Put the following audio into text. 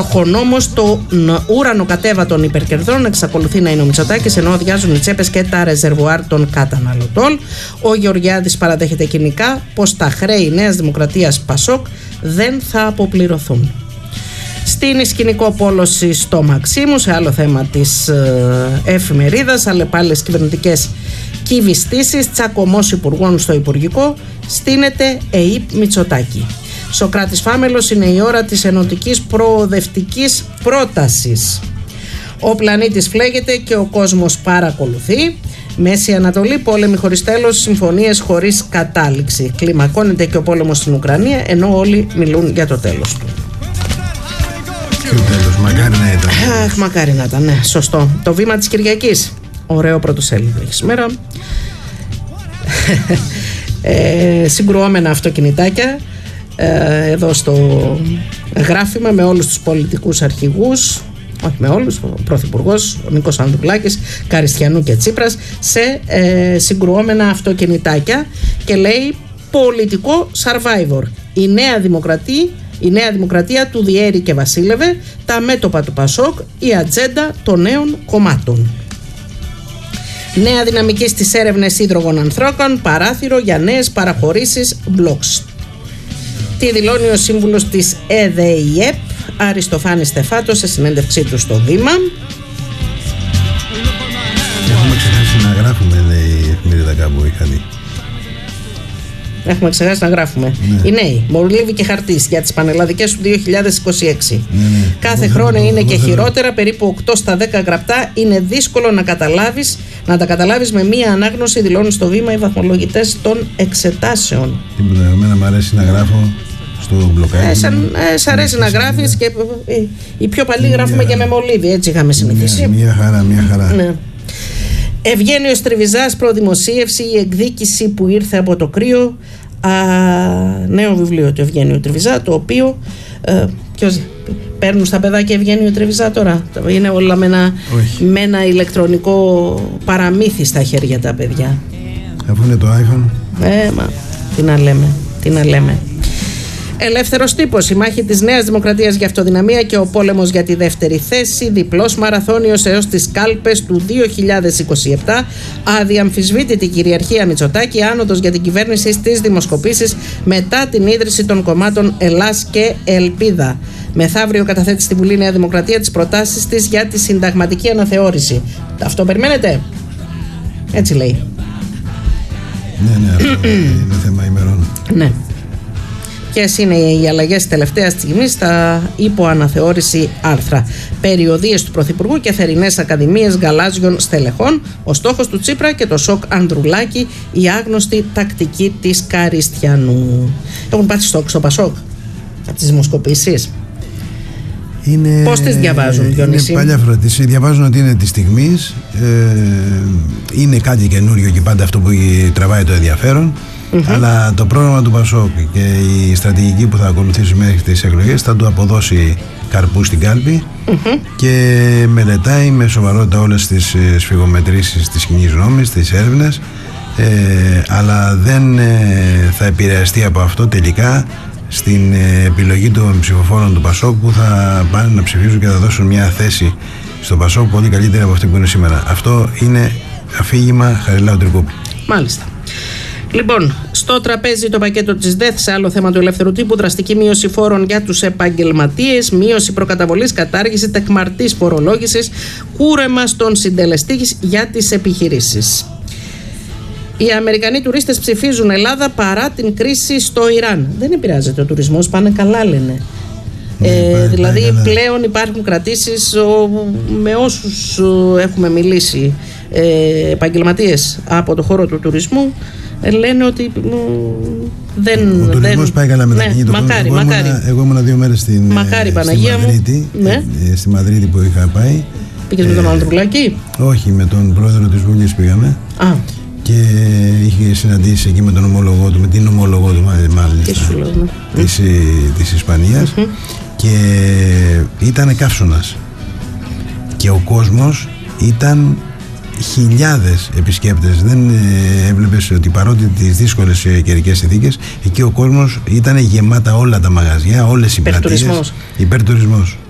τροχονόμος των ουρανοκατέβατων υπερκερδών εξακολουθεί να είναι ο Μητσοτάκης, ενώ αδειάζουν οι τσέπες και τα ρεζερβουάρ των καταναλωτών. Ο Γεωργιάδης παραδέχεται κοινικά πως τα χρέη Νέας Δημοκρατίας Πασόκ δεν θα αποπληρωθούν. Στην ισκηνικό πόλωση στο Μαξίμου, σε άλλο θέμα της εφημερίδας, αλλεπάλληλες κυβερνητικές κυβιστήσεις, τσακωμός υπουργών στο Υπουργικό, στείνεται ΕΥΠ Μητσοτάκη. Σοκράτης Φάμελος, είναι η ώρα της ενωτικής προοδευτικής πρότασης. Ο πλανήτης φλέγεται και ο κόσμος παρακολουθεί. Μέση Ανατολή, πόλεμοι χωρίς τέλος, συμφωνίες χωρίς κατάληξη. Κλιμακώνεται και ο πόλεμος στην Ουκρανία, ενώ όλοι μιλούν για το τέλος του. Ποιο τέλος, μακάρι να ήταν. Αχ, μακάρι να ήταν, ναι, σωστό. Το βήμα της Κυριακής. Ωραίο πρωτοσέλιδο έχει σήμερα. Συγκρουόμενα αυτοκινητάκια εδώ στο γράφημα με όλους τους πολιτικούς αρχηγούς, όχι με όλους, ο Πρωθυπουργός, ο Νίκος Ανδρουλάκης, Καριστιανού και Τσίπρας, σε συγκρουόμενα αυτοκινητάκια και λέει πολιτικό survivor. Η νέα δημοκρατία του διέρη και βασίλευε, τα μέτωπα του Πασόκ, η ατζέντα των νέων κομμάτων. Νέα δυναμική στις έρευνες ίδρογων ανθρώπων, παράθυρο για νέες παραχωρήσεις blocks. Τι δηλώνει ο σύμβουλος της ΕΔΕΙΕΠ, Αριστοφάνης Στεφάτος, σε συνέντευξή του στο Δήμα. Έχουμε ξεχάσει να γράφουμε, λέει η εφημερίδα κάπου, είχα δει. Έχουμε ξεχάσει να γράφουμε. Ναι. Οι νέοι, μολύβι και χαρτής για τις πανελλαδικές του 2026. Ναι. Κάθε χρόνο είναι και χειρότερα, περίπου 8 στα 10 γραπτά. Είναι δύσκολο να τα καταλάβεις με μία ανάγνωση, δηλώνουν στο Βήμα οι βαθμολογητές των εξετάσεων. Τίποτα, εμένα μου αρέσει να γράφω στο μπλοκάκι. Σ' αρέσει να γράφεις και οι πιο παλιοί γράφουμε και με μολύβι, έτσι είχαμε συνηθίσει. Μια χαρά. Ναι. Ευγένιος Τριβιζάς, προδημοσίευση, η εκδίκηση που ήρθε από το κρύο. Νέο βιβλίο του Ευγένιου Τριβιζά, το οποίο παίρνουν στα παιδάκια Ευγένιο Τριβιζά τώρα. Είναι όλα με ένα ηλεκτρονικό παραμύθι στα χέρια τα παιδιά. Αφού είναι το iPhone. Μα τι να λέμε. Ελεύθερος τύπος, η μάχη της Νέας Δημοκρατίας για αυτοδυναμία και ο πόλεμος για τη δεύτερη θέση, διπλός μαραθώνιος έως τις κάλπες του 2027, αδιαμφισβήτητη κυριαρχία Μητσοτάκη, άνοδος για την κυβέρνηση στις δημοσκοπήσεις μετά την ίδρυση των κομμάτων Ελλάς και Ελπίδα. Μεθαύριο καταθέτει στη Βουλή Νέα Δημοκρατία τις προτάσεις της για τη συνταγματική αναθεώρηση. Αυτό περιμένετε? Έτσι λέει. Ναι, αυτό είναι θέμα ημερών. Ναι. Ποιες είναι οι αλλαγές τελευταίας στιγμής στα υποαναθεώρηση άρθρα? Περιοδίες του Πρωθυπουργού και θερινές ακαδημίες γαλάζιων στελεχών. Ο στόχος του Τσίπρα και το σοκ Ανδρουλάκη, η άγνωστη τακτική της Καριστιανού. Έχουν πάθει στο Πασόκ από τις δημοσκοπήσεις. Πώς τις διαβάζουν, Διονύση? Είναι παλιά φροντίση. Διαβάζουν ότι είναι της στιγμής. Είναι κάτι καινούριο και πάντα αυτό που τραβάει το ενδιαφέρον. Αλλά το πρόγραμμα του Πασόκ και η στρατηγική που θα ακολουθήσει μέχρι τις εκλογές θα του αποδώσει καρπού στην κάλπη και μελετάει με σοβαρότητα όλες τις σφιγομετρήσεις της κοινής γνώμης, τις έρευνες, αλλά δεν θα επηρεαστεί από αυτό τελικά στην επιλογή των ψηφοφόρων του Πασόκ, που θα πάνε να ψηφίζουν και θα δώσουν μια θέση στο Πασόκ πολύ καλύτερη από αυτή που είναι σήμερα. Αυτό είναι αφήγημα Χαριλάου Τρικούπη. Μάλιστα. Λοιπόν, στο τραπέζι το πακέτο της ΔΕΘ, σε άλλο θέμα του ελεύθερου τύπου, δραστική μείωση φόρων για τους επαγγελματίες, μείωση προκαταβολής, κατάργηση τεκμαρτής φορολόγησης, κούρεμα στον συντελεστή για τις επιχειρήσεις. Οι Αμερικανοί τουρίστες ψηφίζουν Ελλάδα παρά την κρίση στο Ιράν. Δεν επηρεάζεται ο τουρισμός, πάνε καλά, λένε. Δηλαδή πλέον υπάρχουν κρατήσεις με όσους έχουμε μιλήσει, επαγγελματίες από το χώρο του τουρισμού, λένε ότι ο τουρισμός πάει καλά με τα κινητό. Μακάρι. Εγώ ήμουν 2 μέρες στη Μαδρίτη, στη Μαδρίτη που είχα πάει. Πήγες με τον Ανδρουλάκη? Όχι, με τον πρόεδρο της Βουλής πήγαμε. Και είχε συναντήσει εκεί με τον ομόλογό του, με την ομόλογό του μάλιστα της Ισπανίας, και ήταν καύσωνας και ο κόσμος ήταν χιλιάδες επισκέπτες. Δεν έβλεπες ότι παρότι τις δύσκολες καιρικές συνθήκες, εκεί ο κόσμος ήταν γεμάτα όλα τα μαγαζιά, όλες οι πλατείες. Υπερτουρισμός.